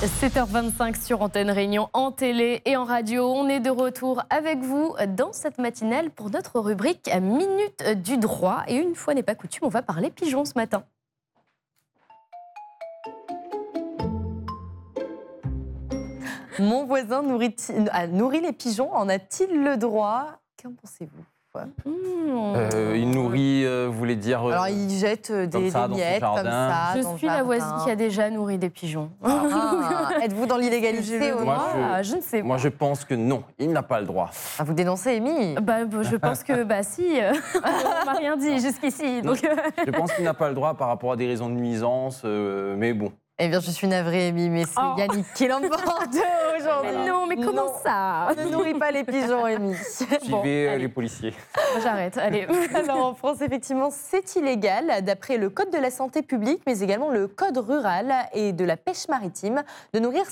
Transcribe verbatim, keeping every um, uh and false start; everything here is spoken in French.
sept heures vingt-cinq sur Antenne Réunion, en télé et en radio. On est de retour avec vous dans cette matinale pour notre rubrique Minute du droit. Et une fois n'est pas coutume, on va parler pigeons ce matin. Mon voisin nourrit, a nourri les pigeons, en a-t-il le droit? Qu'en pensez-vous? Mmh. Euh, il nourrit, euh, vous voulez dire... Euh, Alors, il jette des, ça, des miettes comme ça. Je suis la voisine qui a déjà nourri des pigeons. Ah. Êtes-vous dans l'illégalité au moi, droit? je, je ne sais pas. Moi, je pense que non, il n'a pas le droit. Ah, vous dénoncez, Amy? bah, Je pense que, bah si, euh, on m'a rien dit jusqu'ici. Donc... Je pense qu'il n'a pas le droit par rapport à des raisons de nuisance, euh, mais bon. Eh bien, je suis navrée, Amy, mais c'est oh. Yannick qui l'emporte aujourd'hui. Mais non, mais comment non. ça? On ne nourrit pas les pigeons, Amy. J'y bon, vais, euh, les policiers. J'arrête, allez. Alors, en France, effectivement, c'est illégal, d'après le Code de la santé publique, mais également le Code rural et de la pêche maritime, de nourrir